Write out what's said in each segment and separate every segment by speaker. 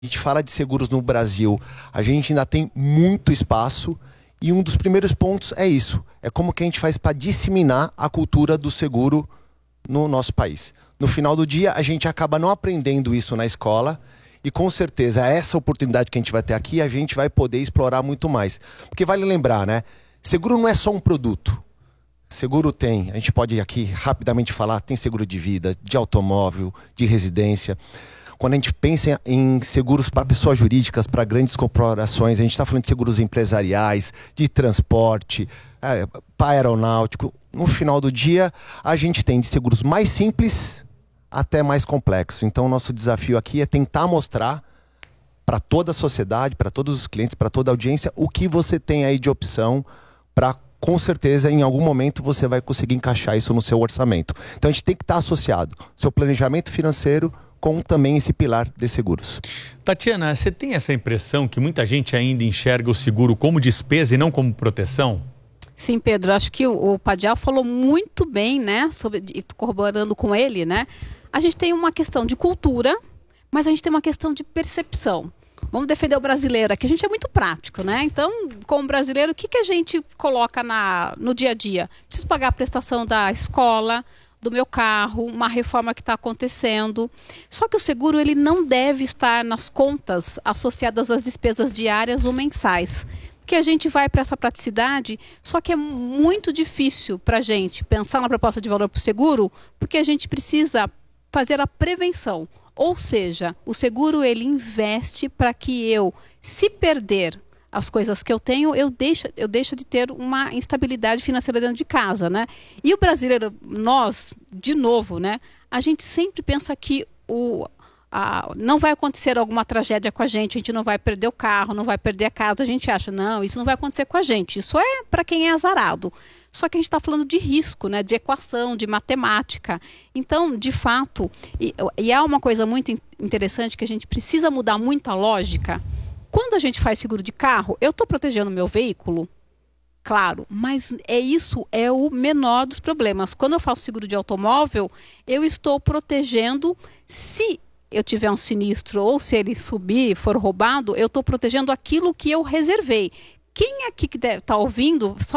Speaker 1: A gente fala de seguros no Brasil, a gente ainda tem muito espaço e um dos primeiros pontos é isso. É como que a gente faz para disseminar a cultura do seguro no nosso país. No final do dia, a gente acaba não aprendendo isso na escola e com certeza essa oportunidade que a gente vai ter aqui, a gente vai poder explorar muito mais. Porque vale lembrar, né? Seguro não é só um produto. Seguro tem, a gente pode aqui rapidamente falar, tem seguro de vida, de automóvel, de residência. Quando a gente pensa em seguros para pessoas jurídicas, para grandes corporações, a gente está falando de seguros empresariais, de transporte, para aeronáutico. No final do dia, a gente tem de seguros mais simples até mais complexos. Então, o nosso desafio aqui é tentar mostrar para toda a sociedade, para todos os clientes, para toda a audiência, o que você tem aí de opção para, com certeza, em algum momento você vai conseguir encaixar isso no seu orçamento. Então, a gente tem que estar associado ao seu planejamento financeiro com também esse pilar de seguros.
Speaker 2: Tatiana, você tem essa impressão que muita gente ainda enxerga o seguro como despesa e não como proteção?
Speaker 3: Sim, Pedro, acho que o Padial falou muito bem, né, e corroborando com ele, né? A gente tem uma questão de cultura, mas a gente tem uma questão de percepção. Vamos defender o brasileiro aqui, a gente é muito prático, né? Então, como brasileiro, o que a gente coloca no dia a dia? Preciso pagar a prestação da escola, do meu carro, uma reforma que está acontecendo. Só que o seguro ele não deve estar nas contas associadas às despesas diárias ou mensais. Porque a gente vai para essa praticidade, só que é muito difícil para a gente pensar na proposta de valor para o seguro, porque a gente precisa fazer a prevenção. Ou seja, o seguro ele investe para que eu, se perder as coisas que eu tenho, eu deixo de ter uma instabilidade financeira dentro de casa, né? E o brasileiro, nós, de novo, né? A gente sempre pensa que não vai acontecer alguma tragédia com a gente não vai perder o carro, não vai perder a casa. A gente acha, não, isso não vai acontecer com a gente. Isso é para quem é azarado. Só que a gente está falando de risco, né? De equação, de matemática. Então, de fato, e há uma coisa muito interessante que a gente precisa mudar muito a lógica. Quando a gente faz seguro de carro, eu estou protegendo o meu veículo, claro, mas isso é o menor dos problemas. Quando eu faço seguro de automóvel, eu estou protegendo, se eu tiver um sinistro ou se ele subir, for roubado, eu estou protegendo aquilo que eu reservei. Quem aqui que está ouvindo, só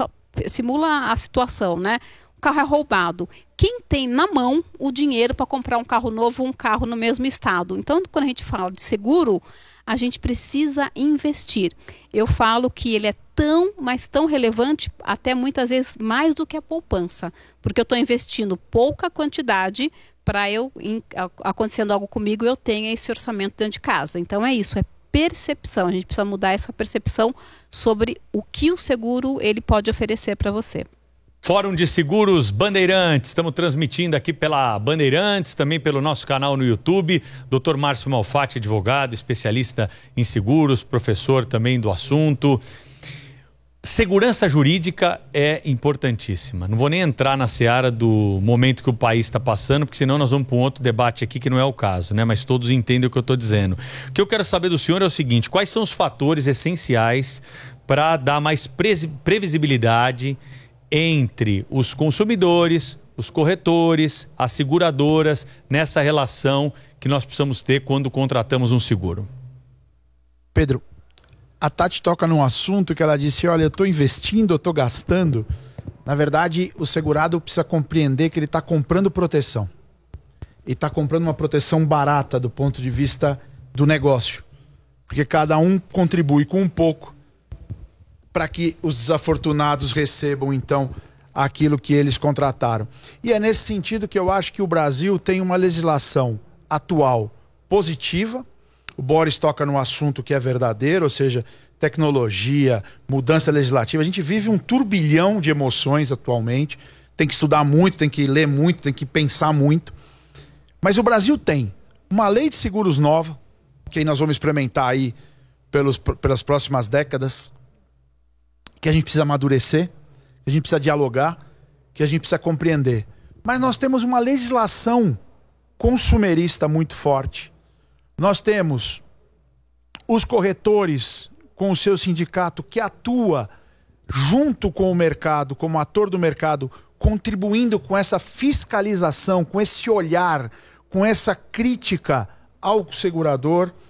Speaker 3: simula a situação, né? O carro é roubado. Quem tem na mão o dinheiro para comprar um carro novo ou um carro no mesmo estado? Então, quando a gente fala de seguro, a gente precisa investir. Eu falo que ele é mas tão relevante, até muitas vezes mais do que a poupança. Porque eu estou investindo pouca quantidade para acontecendo algo comigo, eu tenha esse orçamento dentro de casa. Então é isso, é percepção. A gente precisa mudar essa percepção sobre o que o seguro ele pode oferecer para você.
Speaker 2: Fórum de Seguros Bandeirantes, estamos transmitindo aqui pela Bandeirantes, também pelo nosso canal no YouTube. Dr. Márcio Malfatti, advogado, especialista em seguros, professor também do assunto. Segurança jurídica é importantíssima. Não vou nem entrar na seara do momento que o país está passando, porque senão nós vamos para um outro debate aqui que não é o caso, né? Mas todos entendem o que eu estou dizendo. O que eu quero saber do senhor é o seguinte: quais são os fatores essenciais para dar mais previsibilidade entre os consumidores, os corretores, as seguradoras, nessa relação que nós precisamos ter quando contratamos um seguro?
Speaker 4: Pedro, a Tati toca num assunto que ela disse, olha, eu estou investindo, eu estou gastando. Na verdade, o segurado precisa compreender que ele está comprando proteção. E está comprando uma proteção barata do ponto de vista do negócio. Porque cada um contribui com um pouco para que os desafortunados recebam, então, aquilo que eles contrataram. E é nesse sentido que eu acho que o Brasil tem uma legislação atual positiva. O Boris toca num assunto que é verdadeiro, ou seja, tecnologia, mudança legislativa. A gente vive um turbilhão de emoções atualmente. Tem que estudar muito, tem que ler muito, tem que pensar muito. Mas o Brasil tem uma lei de seguros nova, que nós vamos experimentar aí pelas próximas décadas, que a gente precisa amadurecer, que a gente precisa dialogar, que a gente precisa compreender. Mas nós temos uma legislação consumerista muito forte. Nós temos os corretores com o seu sindicato que atua junto com o mercado, como ator do mercado, contribuindo com essa fiscalização, com esse olhar, com essa crítica ao segurador.